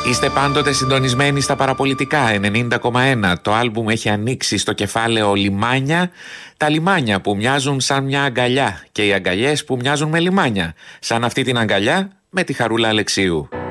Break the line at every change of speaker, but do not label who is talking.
Είστε πάντοτε συντονισμένοι στα παραπολιτικά 90,1. Το άλμπουμ έχει ανοίξει στο κεφάλαιο λιμάνια. Τα λιμάνια που μοιάζουν σαν μια αγκαλιά και οι αγκαλιές που μοιάζουν με λιμάνια. Σαν αυτή την αγκαλιά με τη Χαρούλα Αλεξίου.